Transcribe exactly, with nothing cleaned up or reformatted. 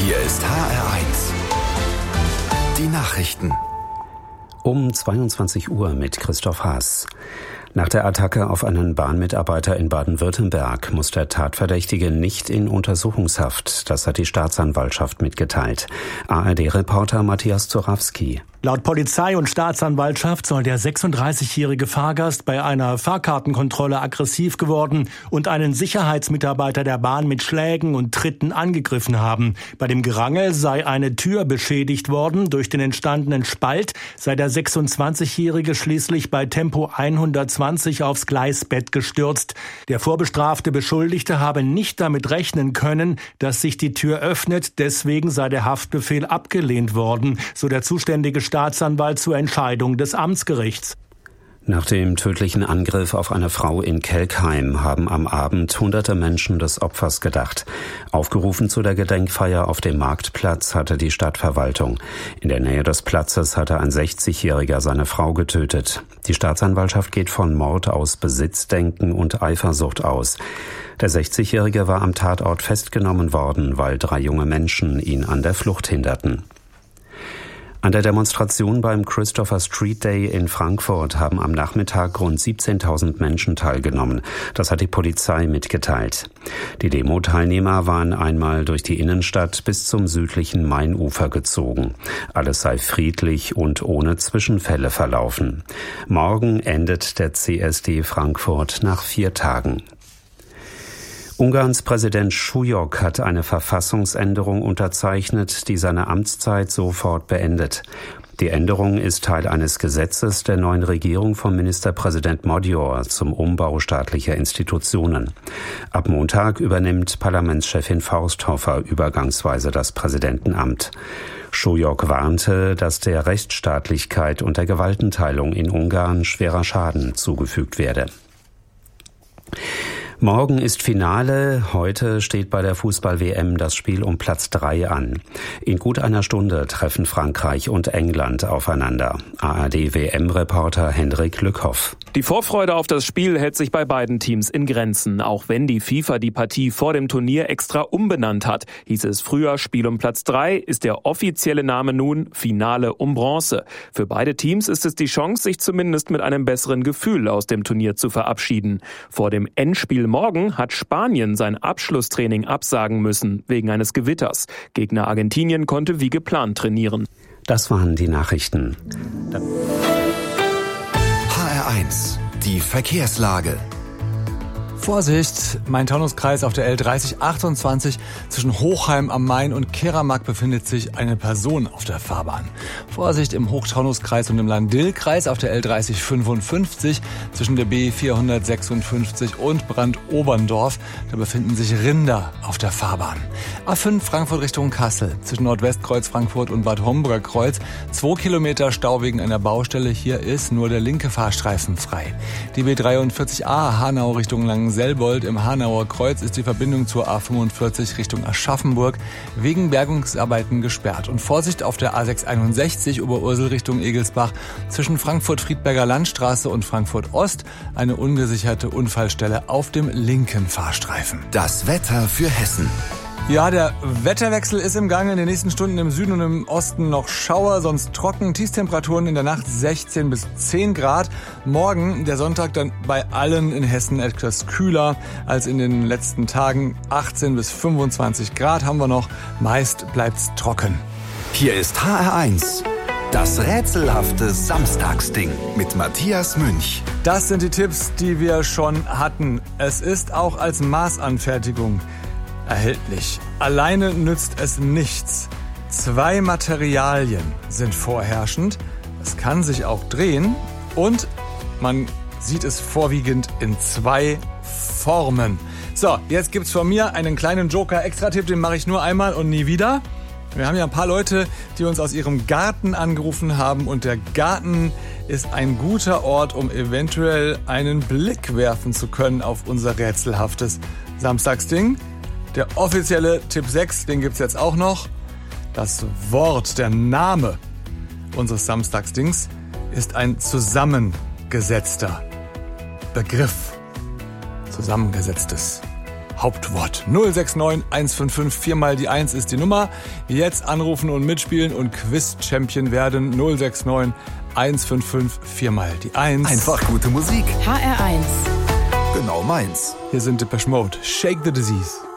Hier ist H R eins. Die Nachrichten. Um zweiundzwanzig Uhr mit Christoph Haas. Nach der Attacke auf einen Bahnmitarbeiter in Baden-Württemberg muss der Tatverdächtige nicht in Untersuchungshaft. Das hat die Staatsanwaltschaft mitgeteilt. A R D-Reporter Matthias Zorawski. Laut Polizei und Staatsanwaltschaft soll der sechsunddreißigjährige Fahrgast bei einer Fahrkartenkontrolle aggressiv geworden und einen Sicherheitsmitarbeiter der Bahn mit Schlägen und Tritten angegriffen haben. Bei dem Gerangel sei eine Tür beschädigt worden. Durch den entstandenen Spalt sei der sechsundzwanzigjährige schließlich bei Tempo hundertzwanzig aufs Gleisbett gestürzt. Der vorbestrafte Beschuldigte habe nicht damit rechnen können, dass sich die Tür öffnet. Deswegen sei der Haftbefehl abgelehnt worden, so der zuständige Staatsanwalt zur Entscheidung des Amtsgerichts. Nach dem tödlichen Angriff auf eine Frau in Kelkheim haben am Abend hunderte Menschen des Opfers gedacht. Aufgerufen zu der Gedenkfeier auf dem Marktplatz hatte die Stadtverwaltung. In der Nähe des Platzes hatte ein sechzigjähriger seine Frau getötet. Die Staatsanwaltschaft geht von Mord aus Besitzdenken und Eifersucht aus. Der sechzigjährige war am Tatort festgenommen worden, weil drei junge Menschen ihn an der Flucht hinderten. An der Demonstration beim Christopher Street Day in Frankfurt haben am Nachmittag rund siebzehntausend Menschen teilgenommen. Das hat die Polizei mitgeteilt. Die Demo-Teilnehmer waren einmal durch die Innenstadt bis zum südlichen Mainufer gezogen. Alles sei friedlich und ohne Zwischenfälle verlaufen. Morgen endet der C S D Frankfurt nach vier Tagen. Ungarns Präsident Schujok hat eine Verfassungsänderung unterzeichnet, die seine Amtszeit sofort beendet. Die Änderung ist Teil eines Gesetzes der neuen Regierung von Ministerpräsident Magyar zum Umbau staatlicher Institutionen. Ab Montag übernimmt Parlamentschefin Forsthofer übergangsweise das Präsidentenamt. Schujok warnte, dass der Rechtsstaatlichkeit und der Gewaltenteilung in Ungarn schwerer Schaden zugefügt werde. Morgen ist Finale. Heute steht bei der Fußball-W M das Spiel um Platz drei an. In gut einer Stunde treffen Frankreich und England aufeinander. A R D-W M-Reporter Hendrik Lückhoff. Die Vorfreude auf das Spiel hält sich bei beiden Teams in Grenzen. Auch wenn die FIFA die Partie vor dem Turnier extra umbenannt hat, hieß es früher Spiel um Platz drei, ist der offizielle Name nun Finale um Bronze. Für beide Teams ist es die Chance, sich zumindest mit einem besseren Gefühl aus dem Turnier zu verabschieden. Vor dem Endspiel morgen hat Spanien sein Abschlusstraining absagen müssen, wegen eines Gewitters. Gegner Argentinien konnte wie geplant trainieren. Das waren die Nachrichten. H R eins, die Verkehrslage. Vorsicht, Main-Taunus-Kreis auf der L dreißig achtundzwanzig zwischen Hochheim am Main und Keramak befindet sich eine Person auf der Fahrbahn. Vorsicht im Hoch-Taunus-Kreis und im Lahn-Dill-Kreis auf der L dreißig fünfundfünfzig zwischen der B vierhundertsechsundfünfzig und Brandoberndorf. Da befinden sich Rinder auf der Fahrbahn. A fünf Frankfurt Richtung Kassel zwischen Nordwestkreuz Frankfurt und Bad Homburger Kreuz. Zwei Kilometer Stau wegen einer Baustelle. Hier ist nur der linke Fahrstreifen frei. Die B dreiundvierzig A Hanau Richtung Langenselbold. Im Hanauer Kreuz ist die Verbindung zur A fünfundvierzig Richtung Aschaffenburg wegen Bergungsarbeiten gesperrt. Und Vorsicht auf der A sechshunderteinundsechzig Oberursel Richtung Egelsbach zwischen Frankfurt-Friedberger Landstraße und Frankfurt Ost eine ungesicherte Unfallstelle auf dem linken Fahrstreifen. Das Wetter für Hessen. Ja, der Wetterwechsel ist im Gange. In den nächsten Stunden im Süden und im Osten noch Schauer, sonst trocken. Tiefstemperaturen in der Nacht sechzehn bis zehn Grad. Morgen, der Sonntag, dann bei allen in Hessen etwas kühler als in den letzten Tagen. achtzehn bis fünfundzwanzig Grad haben wir noch. Meist bleibt's trocken. Hier ist H R eins. Das rätselhafte Samstagsding mit Matthias Münch. Das sind die Tipps, die wir schon hatten. Es ist auch als Maßanfertigung erhältlich. Alleine nützt es nichts. Zwei Materialien sind vorherrschend. Es kann sich auch drehen und man sieht es vorwiegend in zwei Formen. So, jetzt gibt's von mir einen kleinen Joker-Extra-Tipp, den mache ich nur einmal und nie wieder. Wir haben ja ein paar Leute, die uns aus ihrem Garten angerufen haben und der Garten ist ein guter Ort, um eventuell einen Blick werfen zu können auf unser rätselhaftes Samstagsding. Der offizielle Tipp sechs, den gibt's jetzt auch noch. Das Wort, der Name unseres Samstagsdings ist ein zusammengesetzter Begriff. Zusammengesetztes Hauptwort. null sechs neun eins fünf fünf, viermal die eins ist die Nummer. Jetzt anrufen und mitspielen und Quiz-Champion werden. null sechs neun eins fünf fünf, viermal die eins. Einfach gute Musik. H R eins. Genau meins. Hier sind Depeche Mode. Shake the Disease.